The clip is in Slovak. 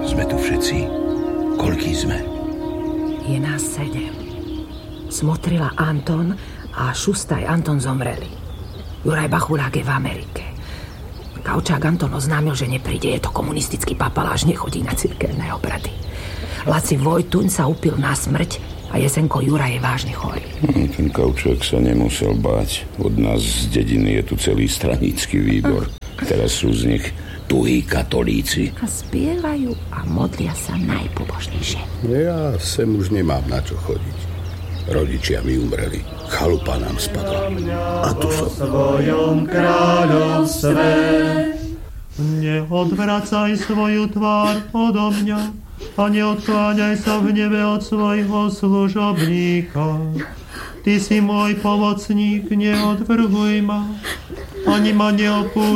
Sme tu všetci. Koľký sme? Je nás 7. Smotrila Anton a Šustaj Anton zomreli. Juraj Bachulák je v Amerike. Kaučák Anton oznámil, že nepríde. Je to komunistický papaláš, nechodí na cirkevné obrady. Laci Vojtuň sa upil na smrť a Jesenko Juraj je vážne chorý. Ten Kaučák sa nemusel báť. Od nás z dediny je tu celý stranický výbor. Teraz sú z nich tuhí katolíci. A spievajú a modlia sa najpobožnejšie. Ja sem už nemám na čo chodiť. Rodičia mi umreli. Chalupa nám spadla. A tu som. V svojom kráľovstve neodvracaj svoju tvár odo mňa a neodkláňaj sa v nebe od svojho služobníka. Ty si môj pomocník, neodvrhuj ma, ani ma neopúšťaj.